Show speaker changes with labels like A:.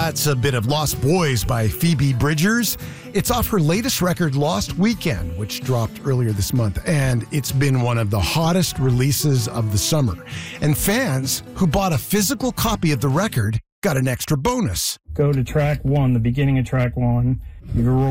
A: That's a bit of Lost Boys by Phoebe Bridgers. It's off her latest record, Lost Weekend, which dropped earlier this month, and it's been one of the hottest releases of the summer. And fans who bought a physical copy of the record got an extra bonus.
B: Go to track 1, the beginning of track 1. You're